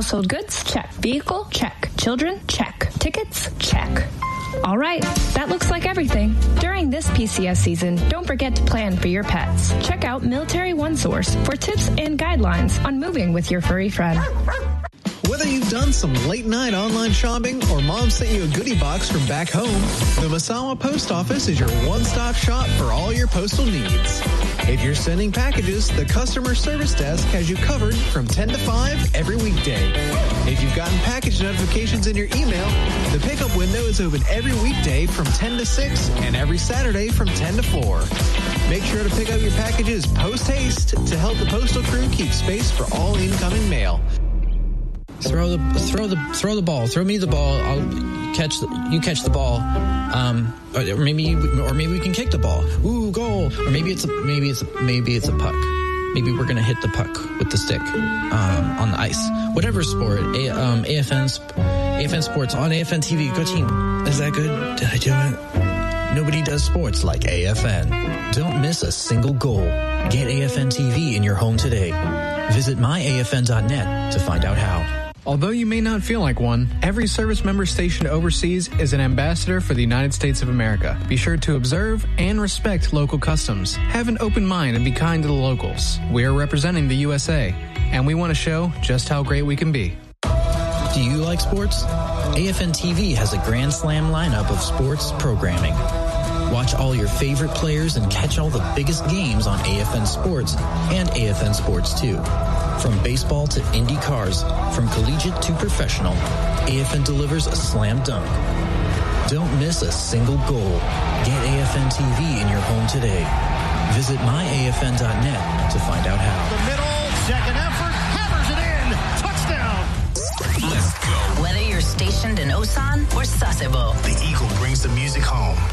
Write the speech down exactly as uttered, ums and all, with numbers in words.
Household goods? Check. Vehicle? Check. Children? Check. Tickets? Check. All right, that looks like everything. During this P C S season, don't forget to plan for your pets. Check out Military One Source for tips and guidelines on moving with your furry friend. Whether you've done some late-night online shopping or mom sent you a goodie box from back home, the Masawa Post Office is your one-stop shop for all your postal needs. If you're sending packages, the customer service desk has you covered from ten to five every weekday. If you've gotten package notifications in your email, the pickup window is open every weekday from ten to six and every Saturday from ten to four. Make sure to pick up your packages post-haste to help the postal crew keep space for all incoming mail. Throw the throw the throw the ball. Throw me the ball. I'll catch the, you catch the ball. Um, or maybe or maybe we can kick the ball. Ooh, goal. Or maybe it's a, maybe it's a, maybe it's a puck. Maybe we're gonna hit the puck with the stick um, on the ice. Whatever sport. A, um, A F N A F N Sports on A F N T V. Go team. Is that good? Did I do it? Nobody does sports like A F N. Don't miss a single goal. Get A F N T V in your home today. Visit my A F N dot net to find out how. Although you may not feel like one, every service member stationed overseas is an ambassador for the United States of America. Be sure to observe and respect local customs. Have an open mind and be kind to the locals. We are representing the U S A, and we want to show just how great we can be. Do you like sports? A F N T V has a Grand Slam lineup of sports programming. Watch all your favorite players and catch all the biggest games on A F N Sports and A F N Sports two. From baseball to Indy cars, from collegiate to professional, A F N delivers a slam dunk. Don't miss a single goal. Get A F N T V in your home today. Visit my A F N dot net to find out how. The middle, second effort, hammers it in. Touchdown. Let's go. Whether you're stationed in Osan or Sasebo, the Eagle brings the music home.